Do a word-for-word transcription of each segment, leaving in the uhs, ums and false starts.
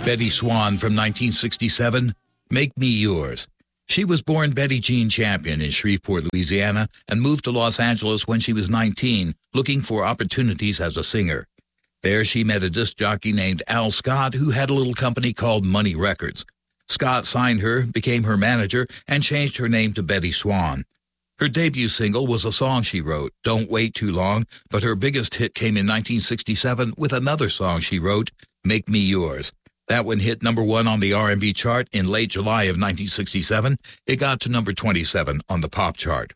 Betty Swan from nineteen sixty-seven, Make Me Yours. She was born Betty Jean Champion in Shreveport, Louisiana, and moved to Los Angeles when she was nineteen, looking for opportunities as a singer. There she met a disc jockey named Al Scott, who had a little company called Money Records. Scott signed her, became her manager, and changed her name to Betty Swan. Her debut single was a song she wrote, Don't Wait Too Long, but her biggest hit came in nineteen sixty-seven with another song she wrote, Make Me Yours. That one hit number one on the R and B chart in late July of nineteen sixty-seven. It got to number twenty-seven on the pop chart.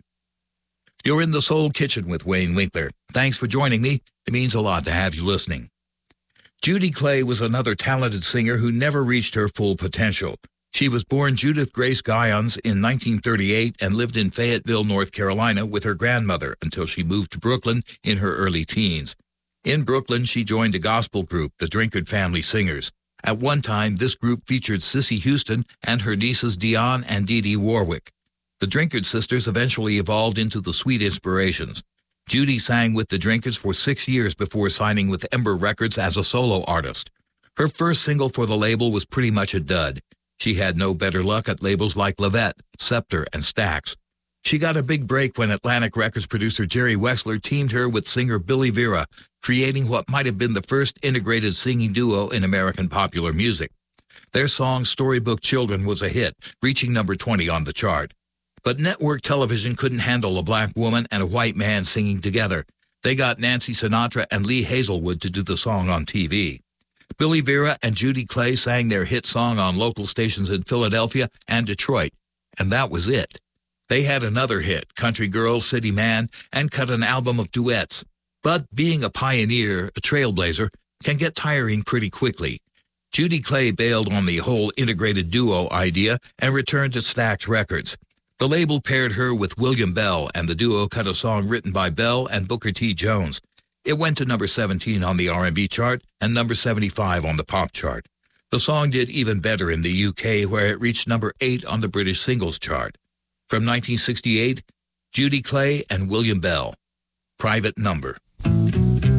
You're in the Soul Kitchen with Wayne Winkler. Thanks for joining me. It means a lot to have you listening. Judy Clay was another talented singer who never reached her full potential. She was born Judith Grace Guions in nineteen thirty-eight and lived in Fayetteville, North Carolina with her grandmother until she moved to Brooklyn in her early teens. In Brooklyn, she joined a gospel group, the Drinkard Family Singers. At one time, this group featured Cissy Houston and her nieces Dionne and Dee Dee Warwick. The Drinkard sisters eventually evolved into the Sweet Inspirations. Judy sang with the Drinkards for six years before signing with Ember Records as a solo artist. Her first single for the label was pretty much a dud. She had no better luck at labels like Levette, Scepter, and Stax. She got a big break when Atlantic Records producer Jerry Wexler teamed her with singer Billy Vera, creating what might have been the first integrated singing duo in American popular music. Their song Storybook Children was a hit, reaching number twenty on the chart. But network television couldn't handle a black woman and a white man singing together. They got Nancy Sinatra and Lee Hazelwood to do the song on T V. Billy Vera and Judy Clay sang their hit song on local stations in Philadelphia and Detroit, and that was it. They had another hit, Country Girl, City Man, and cut an album of duets. But being a pioneer, a trailblazer, can get tiring pretty quickly. Judy Clay bailed on the whole integrated duo idea and returned to Stax Records. The label paired her with William Bell, and the duo cut a song written by Bell and Booker T. Jones. It went to number seventeen on the R and B chart and number seventy-five on the pop chart. The song did even better in the U K, where it reached number eight on the British singles chart. From nineteen sixty-eight, Judy Clay and William Bell, Private Number.